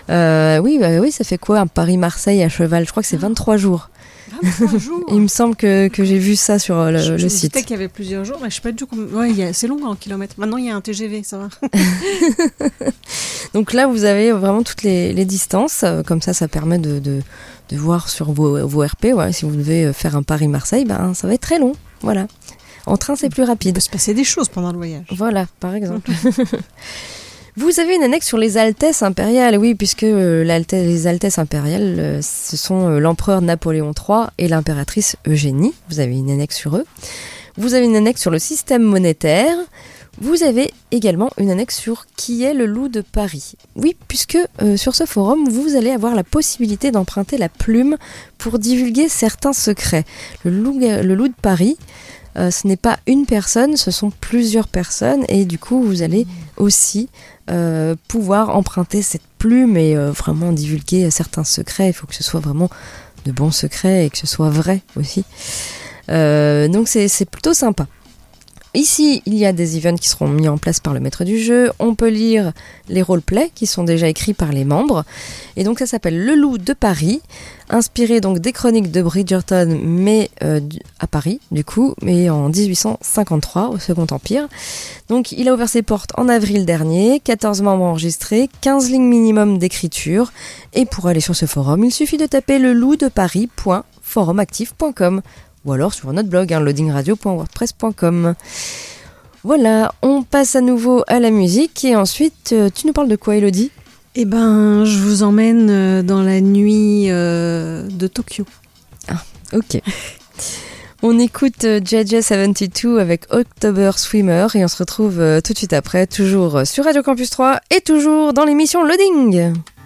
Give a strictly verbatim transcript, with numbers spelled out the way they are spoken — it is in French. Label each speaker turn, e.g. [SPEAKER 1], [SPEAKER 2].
[SPEAKER 1] Euh, oui, bah, oui, ça fait quoi un Paris-Marseille à cheval? Je crois que c'est vingt-trois jours.
[SPEAKER 2] vingt-trois jours.
[SPEAKER 1] Il me semble que, que j'ai vu ça sur le,
[SPEAKER 2] je,
[SPEAKER 1] le
[SPEAKER 2] je
[SPEAKER 1] site.
[SPEAKER 2] Je qu'il y avait plusieurs jours, mais je sais pas du tout comment... Ouais, il y a... c'est long en kilomètres. Maintenant, il y a un T G V, ça va.
[SPEAKER 1] Donc là, vous avez vraiment toutes les, les distances. Comme ça, ça permet de, de, de voir sur vos, vos R P. Ouais, si vous devez faire un Paris-Marseille, ben, ça va être très long. Voilà. En train, c'est plus rapide.
[SPEAKER 2] Il peut se passer des choses pendant le voyage.
[SPEAKER 1] Voilà, par exemple. Vous avez une annexe sur les Altesses impériales, oui, puisque euh, les Altesses impériales, euh, ce sont euh, l'empereur Napoléon trois et l'impératrice Eugénie. Vous avez une annexe sur eux. Vous avez une annexe sur le système monétaire. Vous avez également une annexe sur qui est le loup de Paris. Oui, puisque euh, sur ce forum, vous allez avoir la possibilité d'emprunter la plume pour divulguer certains secrets. Le loup, le loup de Paris, euh, ce n'est pas une personne, ce sont plusieurs personnes, et du coup, vous allez aussi Euh, pouvoir emprunter cette plume et euh, vraiment divulguer certains secrets. Il faut que ce soit vraiment de bons secrets et que ce soit vrai aussi. Euh, donc c'est, c'est plutôt sympa. Ici, il y a des events qui seront mis en place par le maître du jeu. On peut lire les roleplays qui sont déjà écrits par les membres. Et donc ça s'appelle Le Loup de Paris, inspiré donc des chroniques de Bridgerton, mais euh, à Paris, du coup, mais en dix-huit cent cinquante-trois, au Second Empire. Donc il a ouvert ses portes en avril dernier, quatorze membres enregistrés, quinze lignes minimum d'écriture. Et pour aller sur ce forum, il suffit de taper le loup de paris point forum actif point com. Ou alors sur notre blog, hein, loading radio point wordpress point com. Voilà, on passe à nouveau à la musique et ensuite, euh, tu nous parles de quoi, Elodie ?
[SPEAKER 2] Eh ben, je vous emmène dans la nuit euh, de Tokyo.
[SPEAKER 1] Ah, ok. On écoute J J soixante-douze avec October Swimmer et on se retrouve euh, tout de suite après, toujours sur Radio Campus trois et toujours dans l'émission Loading.